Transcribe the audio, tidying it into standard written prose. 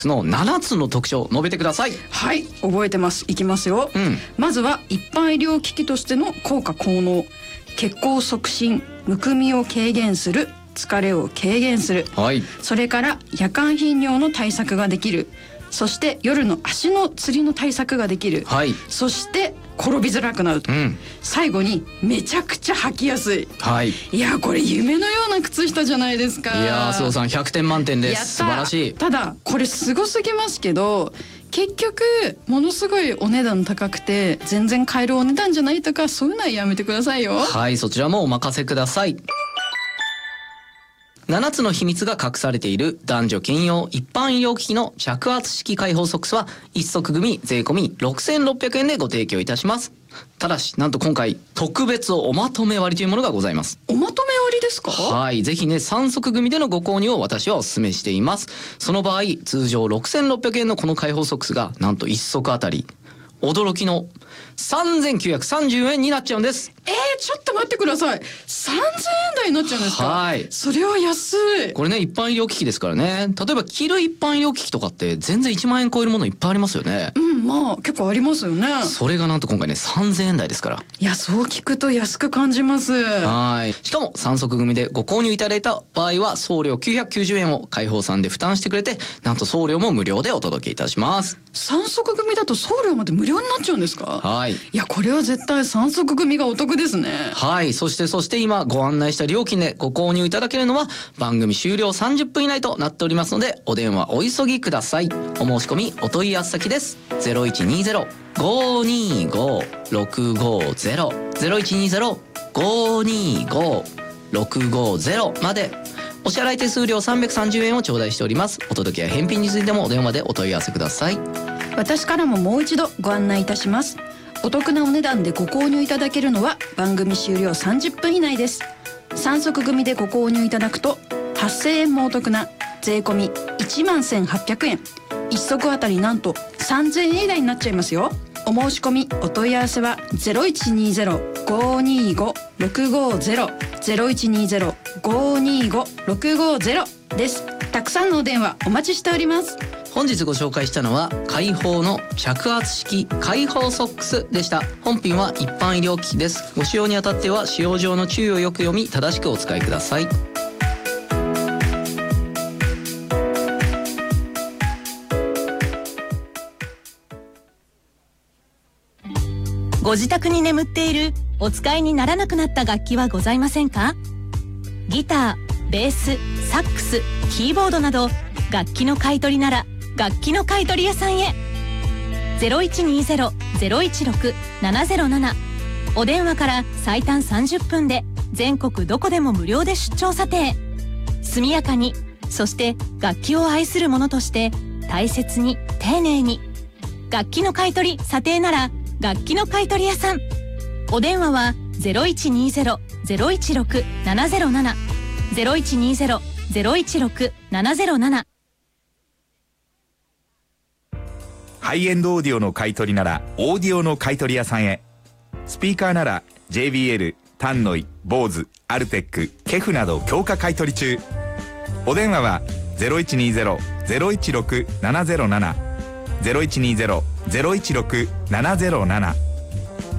の7つの特徴を述べてください。 はい、覚えてます。いきますよ、まずは一般医療機器としての効果効能。血行促進、むくみを軽減する、疲れを軽減する、それから夜間頻尿の対策ができる、そして夜の足のつりの対策ができる、そして転びづらくなると、最後にめちゃくちゃ履きやすい、いやこれ夢のような靴下じゃないですか。 いや須藤さん100点満点です。素晴らしい。 ただこれすごすぎますけど、結局ものすごいお値段高くて全然買えるお値段じゃないとか、そういうのはやめてくださいよ。 はい、そちらもお任せください。7つの秘密が隠されている男女兼用一般医療機器の着圧式開放ソックスは1足組税込み6600円でご提供いたします。ただしなんと今回特別おまとめ割というものがございます。 おまとめ割ですか？ はい、ぜひね3足組でのご購入を私はお勧めしています。その場合通常6600円のこの開放ソックスがなんと1足あたり驚きの3930円になっちゃうんです。 ちょっと待ってください。3000円台になっちゃうんですか？ はい、 それは安い。 これね一般医療機器ですからね。例えば着る一般医療機器とかって全然1万円超えるものいっぱいありますよね。 まあ結構ありますよね。 それがなんと今回ね3000円台ですから。 いやそう聞くと安く感じます。 はい。しかも3足組でご購入いただいた場合は送料990円を開放さんで負担してくれて、なんと送料も無料でお届けいたします。 3足組だと送料まで無料になっちゃうんですか？ はい。 いやこれは絶対3足組がお得ですね。 はい。そして今ご案内した料金でご購入いただけるのは番組終了30分以内となっておりますので、お電話お急ぎください。お申し込みお問い合わせ先です。0120-525-650 0120-525-650まで。お支払い手数料330円を頂戴しております。お届けや返品についてもお電話でお問い合わせください。 私からももう一度ご案内いたします。お得なお値段でご購入いただけるのは番組終了30分以内です。3足組でご購入いただくと8000円もお得な税込み11800円、1足あたりなんと3000円以内になっちゃいますよ。お申し込みお問い合わせは0120-525-650 0120-525-650です。たくさんのお電話お待ちしております。 本日ご紹介したのは開放の着圧式開放ソックスでした。本品は一般医療機器です。ご使用にあたっては使用上の注意をよく読み正しくお使いください。 ご自宅に眠っているお使いにならなくなった楽器はございませんか？ギター、ベース、サックス、キーボードなど楽器の買い取りなら楽器の買い取り屋さんへ。 0120-016-707 お電話から最短30分で全国どこでも無料で出張査定。速やかに、そして楽器を愛する者として大切に丁寧に。楽器の買い取り査定なら楽器の買い取り屋さん。お電話は 0120-016-707 0120-016-707。 ハイエンドオーディオの買い取りならオーディオの買い取り屋さんへ。スピーカーなら JBL、タンノイ、ボーズ、アルテック、ケフなど強化買い取り中。お電話は 0120-016-707 0120-016-707